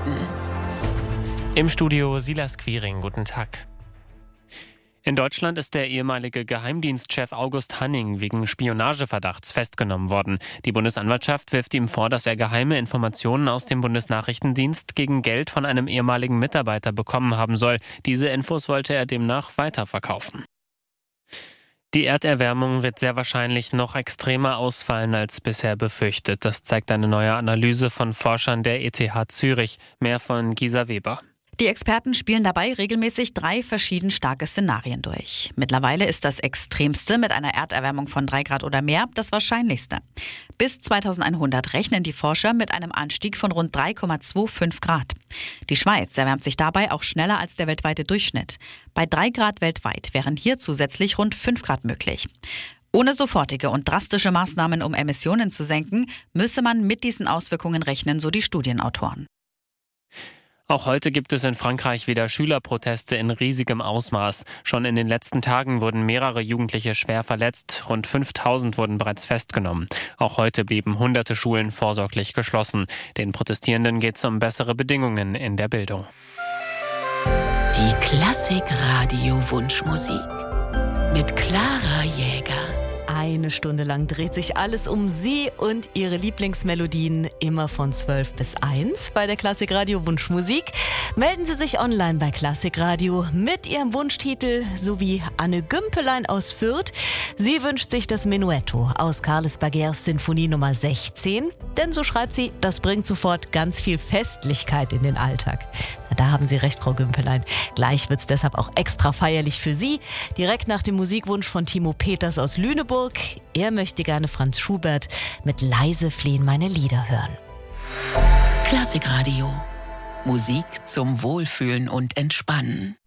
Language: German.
Im Studio Silas Quiring, guten Tag. In Deutschland ist der ehemalige Geheimdienstchef August Hanning wegen Spionageverdachts festgenommen worden. Die Bundesanwaltschaft wirft ihm vor, dass er geheime Informationen aus dem Bundesnachrichtendienst gegen Geld von einem ehemaligen Mitarbeiter bekommen haben soll. Diese Infos wollte er demnach weiterverkaufen. Die Erderwärmung wird sehr wahrscheinlich noch extremer ausfallen als bisher befürchtet. Das zeigt eine neue Analyse von Forschern der ETH Zürich. Mehr von Gisa Weber. Die Experten spielen dabei regelmäßig 3 verschieden starke Szenarien durch. Mittlerweile ist das Extremste mit einer Erderwärmung von 3 Grad oder mehr das Wahrscheinlichste. Bis 2100 rechnen die Forscher mit einem Anstieg von rund 3,25 Grad. Die Schweiz erwärmt sich dabei auch schneller als der weltweite Durchschnitt. Bei 3 Grad weltweit wären hier zusätzlich rund 5 Grad möglich. Ohne sofortige und drastische Maßnahmen, um Emissionen zu senken, müsse man mit diesen Auswirkungen rechnen, so die Studienautoren. Auch heute gibt es in Frankreich wieder Schülerproteste in riesigem Ausmaß. Schon in den letzten Tagen wurden mehrere Jugendliche schwer verletzt. Rund 5000 wurden bereits festgenommen. Auch heute blieben hunderte Schulen vorsorglich geschlossen. Den Protestierenden geht es um bessere Bedingungen in der Bildung. Die Klassik-Radio-Wunschmusik mit Clara Jäger. Eine Stunde lang dreht sich alles um Sie und Ihre Lieblingsmelodien, immer von 12 bis 1 bei der Klassik-Radio Wunschmusik. Melden Sie sich online bei Klassik-Radio mit Ihrem Wunschtitel sowie Anne Gümpelein aus Fürth. Sie wünscht sich das Menuetto aus Carles Baguers Sinfonie Nummer 16, denn so schreibt sie, das bringt sofort ganz viel Festlichkeit in den Alltag. Na, da haben Sie recht, Frau Gümpelein. Gleich wird's deshalb auch extra feierlich für Sie. Direkt nach dem Musikwunsch von Timo Peters aus Lüneburg. Er möchte gerne Franz Schubert mit Leise flehen meine Lieder hören. Klassikradio. Musik zum Wohlfühlen und Entspannen.